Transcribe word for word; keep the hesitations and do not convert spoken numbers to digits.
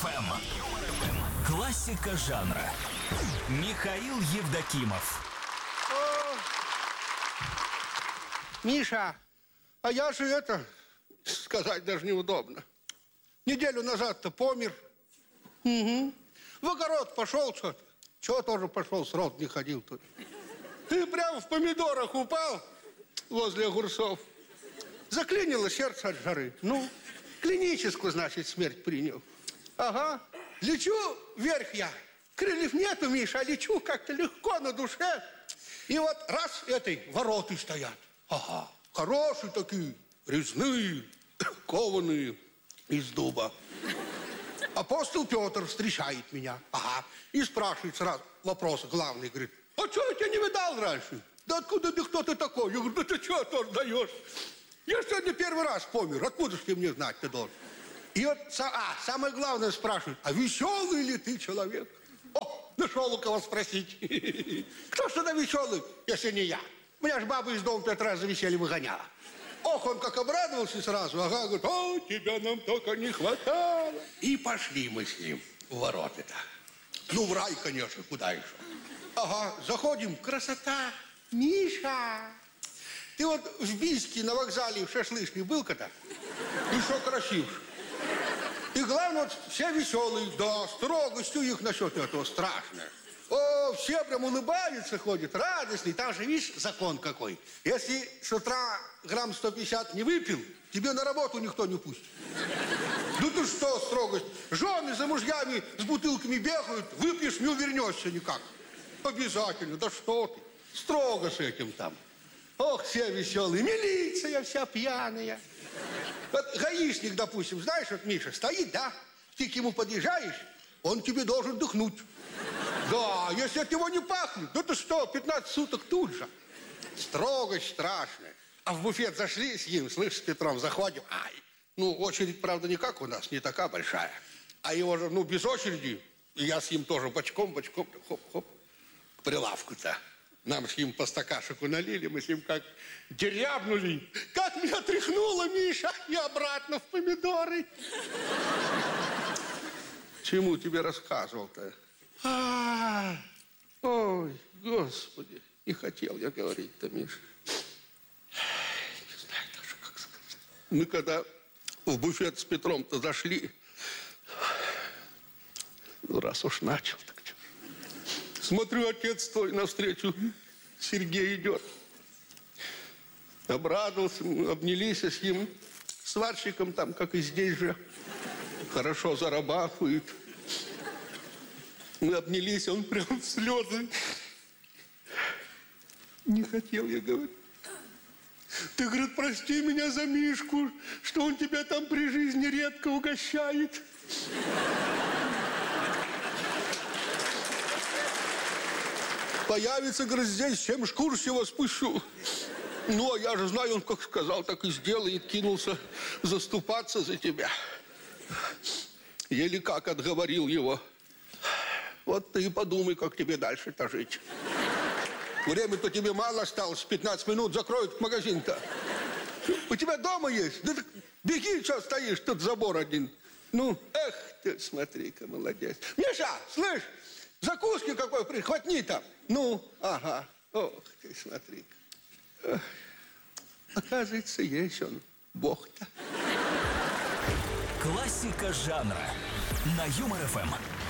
эф эм. Классика жанра. Михаил Евдокимов. О, Миша, а я же это, сказать даже неудобно. Неделю назад-то помер. Угу. В огород пошел что-то. Чего тоже пошел, с рот не ходил тут. Ты прям в помидорах упал возле огурцов. Заклинило сердце от жары. Ну, клиническую, значит, смерть принял. Ага. Лечу вверх я. Крыльев нету, Миша, а лечу как-то легко на душе. И вот раз этой вороты стоят. Ага. Хорошие такие, резные, кованые из дуба. Апостол Петр встречает меня. Ага. И спрашивает сразу вопросы главный. Говорит, а что я тебя не видал раньше? Да откуда ты, кто ты такой? Я говорю, да ты что тоже даешь? Я сегодня первый раз помер. Откуда ж ты мне знать ты должен? И вот, а, самое главное спрашивает, а веселый ли ты человек? О, нашел у кого спросить. Кто ж тогда веселый, если не я? Меня ж баба из дома пять раз за веселье выгоняла. Ох, он как обрадовался сразу. Ага, говорит, о, тебя нам только не хватало. И пошли мы с ним в ворота-то. Ну, в рай, конечно, куда еще. Ага, заходим, красота. Миша, ты вот в Бийске на вокзале в шашлычный был когда? Еще красив. И главное, вот, все веселые. Да, строгостью их насчет этого страшная. О, все прям улыбаются, ходят, радостные. Там же, видишь, закон какой. Если с утра грамм сто пятьдесят не выпил, тебе на работу никто не пустит. Ну ты что, строгость? Жены за мужьями с бутылками бегают, выпьешь, не увернешься никак. Обязательно, да что ты. Строго с этим там. Ох, все веселые. Милиция вся пьяная. Вот гаишник, допустим, знаешь, вот Миша стоит, да? Ты к нему подъезжаешь, он тебе должен дыхнуть. Да, если от него не пахнет, ну ты что, пятнадцать суток тут же. Строгость страшная. А в буфет зашли с ним, слышь, с Петром заходим. Ай, ну, очередь, правда, не как у нас, не такая большая. А его же, ну, без очереди. И я с ним тоже бочком, бочком, хоп-хоп, к прилавку-то. Нам с ним по стакашику налили, мы с ним как дерябнули. Как меня тряхнуло, Миша, и обратно в помидоры. Чему тебе рассказывал-то? А, ой, Господи, не хотел я говорить-то, Миша. Не знаю даже, как сказать. Мы когда в буфет с Петром-то зашли, ну, раз уж начал, так что. Смотрю, отец твой навстречу, Сергей идет. Обрадовался, обнялись с ним, сварщиком там, как и здесь же. Хорошо зарабатывает. Мы обнялись, он прям в слезы. Не хотел я говорить. Ты, говорит, прости меня за Мишку, что он тебя там при жизни редко угощает. Появится, говорит, здесь, чем шкур с его спущу. Ну, а я же знаю, он как сказал, так и сделает, кинулся заступаться за тебя. Еле как отговорил его. Вот ты и подумай, как тебе дальше-то жить. Время-то тебе мало осталось, пятнадцать минут закроют магазин-то. У тебя дома есть? Да ты беги, что стоишь, тут забор один. Ну, эх ты, смотри-ка, молодец. Миша, слышь, закуски какой прихватни там. Ну, ага, ох ты, смотри-ка. Оказывается, есть он, Бог-то. Классика жанра на Юмор эф эм.